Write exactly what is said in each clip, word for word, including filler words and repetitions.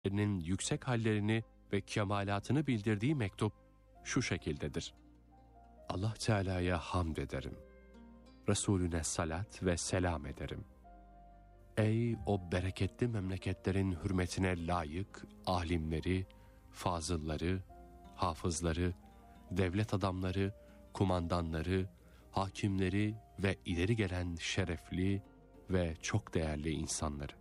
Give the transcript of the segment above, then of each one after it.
Hazretlerinin yüksek hallerini ve kemalatını bildirdiği mektup şu şekildedir. Allah Teala'ya hamd ederim. Resulüne salat ve selam ederim. Ey o bereketli memleketlerin hürmetine layık alimleri, fazılları, hafızları, devlet adamları, kumandanları, hakimleri ve ileri gelen şerefli ve çok değerli insanları.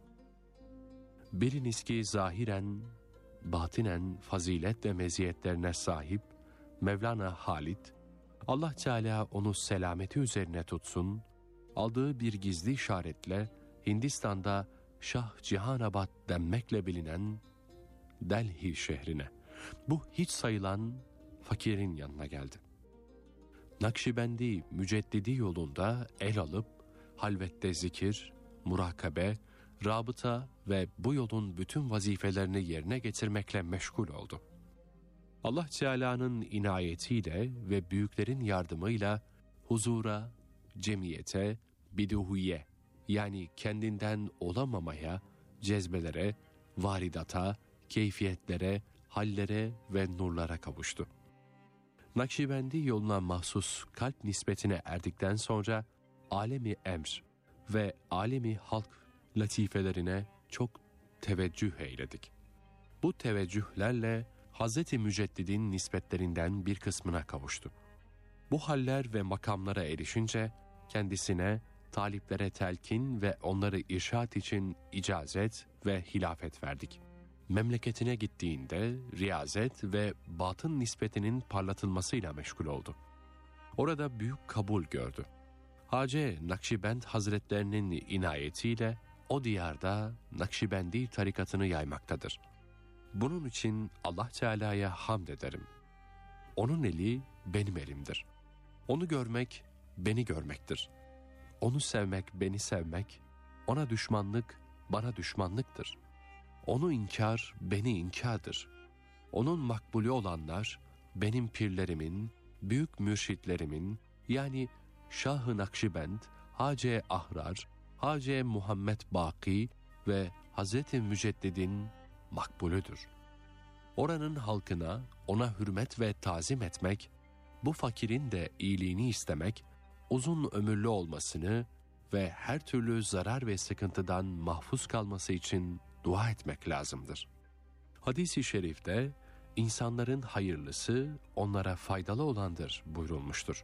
Biliniz ki zahiren, batinen fazilet ve meziyetlerine sahip Mevlana Halit, Allah Teala onu selameti üzerine tutsun, aldığı bir gizli işaretle Hindistan'da Şah Cihanabad denmekle bilinen Delhi şehrine, bu hiç sayılan fakirin yanına geldi. Nakşibendi müceddidi yolunda el alıp halvette zikir, murakabe, rabıta ve bu yolun bütün vazifelerini yerine getirmekle meşgul oldu. Allah Teala'nın inayetiyle ve büyüklerin yardımıyla huzura, cemiyete, biduhuye yani kendinden olamamaya, cezbelere, varidata, keyfiyetlere, hallere ve nurlara kavuştu. Nakşibendi yoluna mahsus kalp nispetine erdikten sonra alemi emr ve alemi halk latifelerine çok teveccüh eyledik. Bu teveccühlerle Hazreti Müceddid'in nispetlerinden bir kısmına kavuştu. Bu haller ve makamlara erişince kendisine taliplere telkin ve onları irşat için icazet ve hilafet verdik. Memleketine gittiğinde riyazet ve batın nispetinin parlatılmasıyla meşgul oldu. Orada büyük kabul gördü. Hacı Nakşibend Hazretlerinin inayetiyle o diyarda Nakşibendi tarikatını yaymaktadır. Bunun için Allah Teala'ya hamd ederim. Onun eli benim elimdir. Onu görmek beni görmektir. Onu sevmek beni sevmek, ona düşmanlık bana düşmanlıktır. Onu inkar beni inkardır. Onun makbulü olanlar benim pirlerimin, büyük mürşitlerimin yani Şah-ı Nakşibend, Hacı Ahrar, Hacı Muhammed Baki ve Hazreti Müceddid'in makbulüdür. Oranın halkına ona hürmet ve tazim etmek, bu fakirin de iyiliğini istemek, uzun ömürlü olmasını ve her türlü zarar ve sıkıntıdan mahfuz kalması için dua etmek lazımdır. Hadis-i şerifte insanların hayırlısı onlara faydalı olandır buyurulmuştur.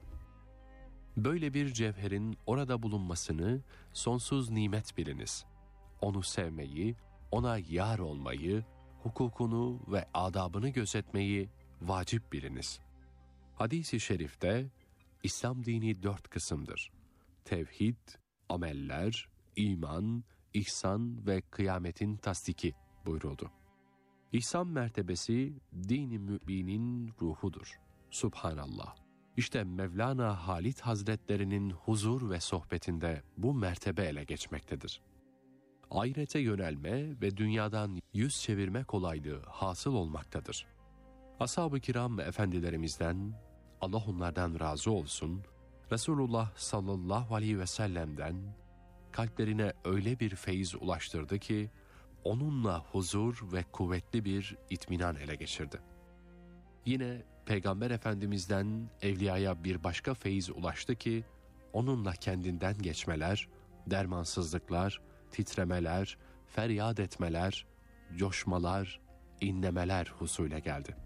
Böyle bir cevherin orada bulunmasını sonsuz nimet biliniz. Onu sevmeyi, ona yar olmayı, hukukunu ve adabını gözetmeyi vacip biliniz. Hadis-i şerifte İslam dini dört kısımdır. Tevhid, ameller, iman, ihsan ve kıyametin tasdiki buyuruldu. İhsan mertebesi din-i mü'minin ruhudur. Subhanallah. İşte Mevlana Halit Hazretlerinin huzur ve sohbetinde bu mertebe ele geçmektedir. Ahirete yönelme ve dünyadan yüz çevirme kolaylığı hasıl olmaktadır. Ashab-ı kiram efendilerimizden, Allah onlardan razı olsun, Resulullah sallallahu aleyhi ve sellem'den kalplerine öyle bir feyiz ulaştırdı ki, onunla huzur ve kuvvetli bir itminan ele geçirdi. Yine Peygamber Efendimiz'den evliyaya bir başka feyiz ulaştı ki, onunla kendinden geçmeler, dermansızlıklar, titremeler, feryat etmeler, coşmalar, inlemeler husule geldi.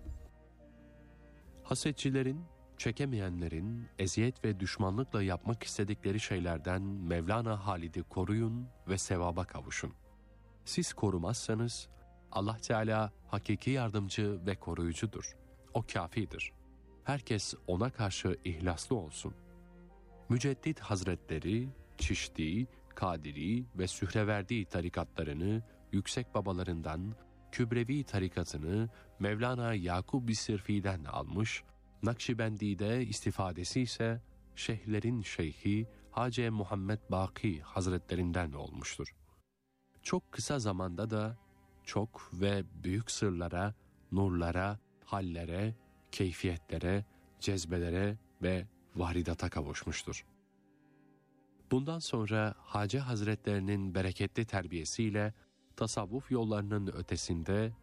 Hasetçilerin, çekemeyenlerin eziyet ve düşmanlıkla yapmak istedikleri şeylerden Mevlana Halid'i koruyun ve sevaba kavuşun. Siz korumazsanız Allah Teala hakiki yardımcı ve koruyucudur. O kâfidir. Herkes ona karşı ihlaslı olsun. Müceddit Hazretleri, Çişti, Kadiri ve Sühreverdi tarikatlarını yüksek babalarından, Kübrevi tarikatını Mevlana Yakub-i Sirfi'den almış, Nakşibendi'de istifadesi ise şeyhlerin şeyhi Hacı Muhammed Baki Hazretlerinden olmuştur. Çok kısa zamanda da çok ve büyük sırlara, nurlara, hallere, keyfiyetlere, cezbelere ve varidata kavuşmuştur. Bundan sonra Hacı Hazretlerinin bereketli terbiyesiyle tasavvuf yollarının ötesinde